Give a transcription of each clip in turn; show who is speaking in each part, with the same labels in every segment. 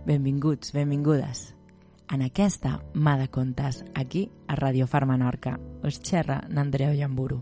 Speaker 1: Benvinguts, benvingudes. En aquesta mà de contes, aquí a Radio Far Menorca, us xerra n'Andreu Llamburu.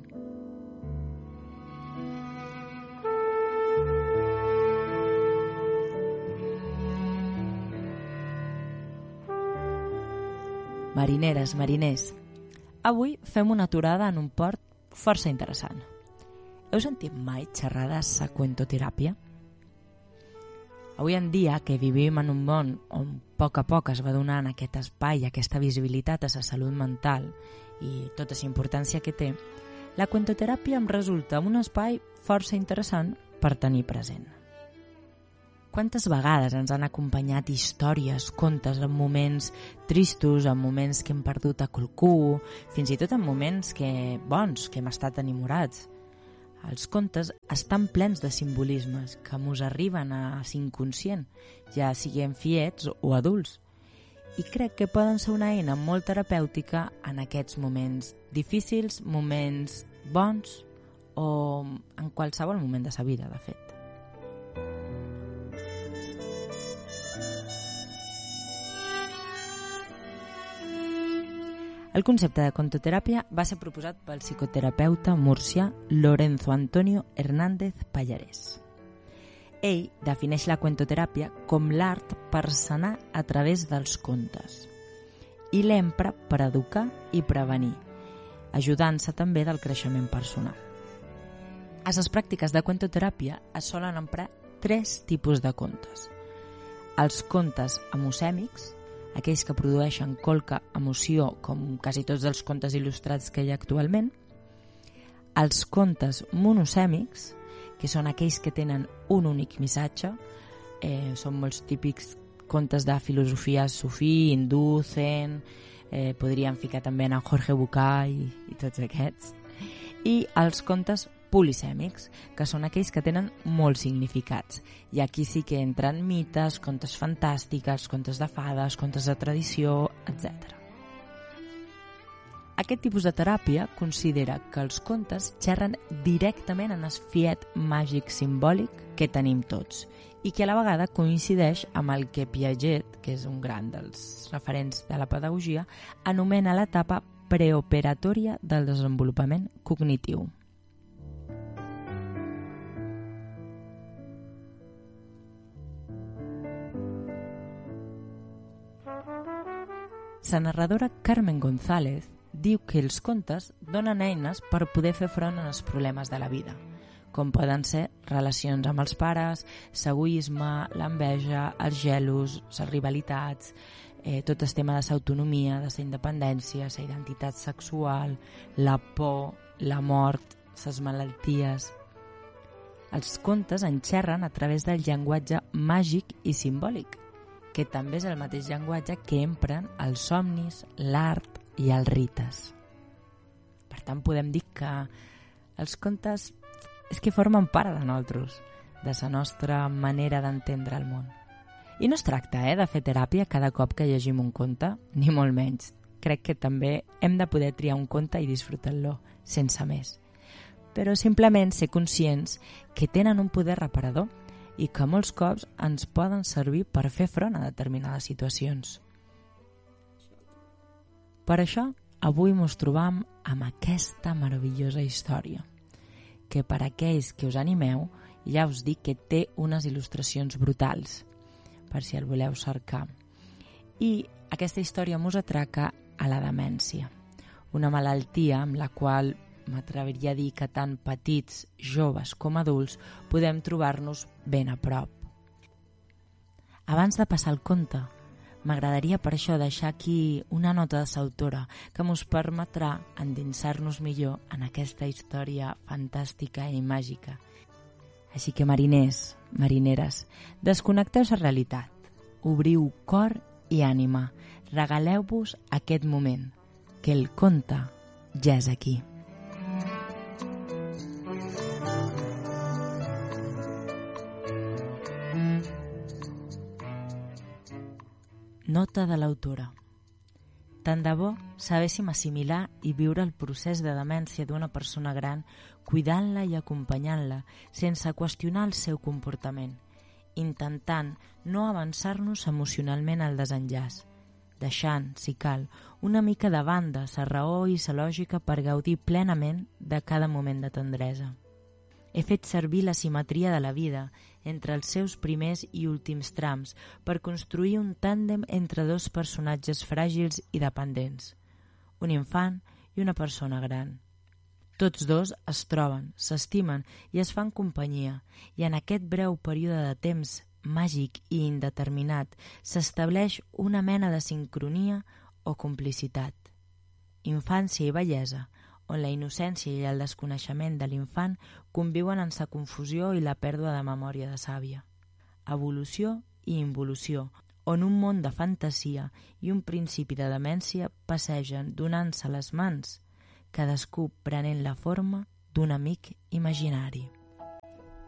Speaker 1: Marineres, mariners, avui fem una aturada en un port força interessant. Heu sentit mai xerrades a cuentoteràpia? Avui en dia, que vivim en un món on a poc es va donant aquest espai, aquesta visibilitat a la salut mental i tota la importància que té, la cuentoteràpia em resulta un espai força interessant per tenir present. Quantes vegades ens han acompanyat històries, contes en moments tristos, en moments que hem perdut a qualcú, fins i tot en moments bons, que hem estat enamorats. Els contes estan plens de simbolismes que mos arriben a l'inconscient, ja siguem fiets o adults. I crec que poden ser una eina molt terapèutica en aquests moments difícils, moments bons o en qualsevol moment de sa vida, de fet. El concepte de contoteràpia va ser proposat pel psicoterapeuta murcià Lorenzo Antonio Hernández Pallarés. Ell defineix la cuentoteràpia com l'art per sanar a través dels contes i l'empra per educar i prevenir, ajudant-se també del creixement personal. A les pràctiques de cuentoteràpia es solen emprar 3 tipus de contes. Els contes hemosèmics, aquells que produeixen colca, emoció, com quasi tots els contes il·lustrats que hi ha actualment. Els contes monosèmics, que són aquells que tenen un únic missatge, són molts típics contes de filosofia sufí, hindú, zen, podríem ficar també en Jorge Bucay i tots aquests. I els contes polisèmics, que són aquells que tenen molts significats. I aquí sí que entren mites, contes fantàstiques, contes de fades, contes de tradició, etc. Aquest tipus de teràpia considera que els contes xerren directament en el fiet màgic simbòlic que tenim tots i que a la vegada coincideix amb el que Piaget, que és un gran dels referents de la pedagogia, anomena l'etapa preoperatòria del desenvolupament cognitiu. La narradora Carmen González diu que els contes donen eines per poder fer front als problemes de la vida, com poden ser relacions amb els pares, l'egoisme, l'enveja, els gelos, les rivalitats, tot el tema de l'autonomia, de la independència, la identitat sexual, la por, la mort, les malalties. Els contes en xerren a través del llenguatge màgic i simbòlic, que també és el mateix llenguatge que empren els somnis, l'art i els rites. Per tant, podem dir que els contes és que formen part de nosaltres, de la nostra manera d'entendre el món. I no es tracta de fer teràpia cada cop que llegim un conte, ni molt menys. Crec que també hem de poder triar un conte i disfrutar-lo, sense més. Però simplement ser conscients que tenen un poder reparador i que molts cops ens poden servir per fer front a determinades situacions. Per això, avui ens trobam amb aquesta meravellosa història, que per aquells que us animeu, ja us dic que té unes il·lustracions brutals, per si el voleu cercar. I aquesta història ens atraca a la demència, una malaltia amb la qual m'atreviria a dir que tant petits, joves com adults podem trobar-nos ben a prop. Abans de passar el conte, m'agradaria per això deixar aquí una nota de l'autora que ens permetrà endinsar-nos millor en aquesta història fantàstica i màgica. Així que mariners, marineres, desconnecteu la realitat, obriu cor i ànima, regaleu-vos aquest moment, que el conte ja és aquí. Nota de l'autora. Tant de bo sabéssim assimilar i viure el procés de demència d'una persona gran, cuidant-la i acompanyant-la, sense qüestionar el seu comportament, intentant no avançar-nos emocionalment al desenllaç, deixant, si cal, una mica de banda sa raó i sa lògica per gaudir plenament de cada moment de tendresa. He fet servir la simetria de la vida entre els seus primers i últims trams per construir un tàndem entre dos personatges fràgils i dependents, un infant i una persona gran. Tots dos es troben, s'estimen i es fan companyia, i en aquest breu període de temps màgic i indeterminat s'estableix una mena de sincronia o complicitat. Infància i bellesa, on la innocència i el desconeixement de l'infant conviuen en sa confusió i la pèrdua de memòria de sàvia. Evolució i involució, on un món de fantasia i un principi de demència passegen donant-se les mans, cadascú prenent la forma d'un amic imaginari.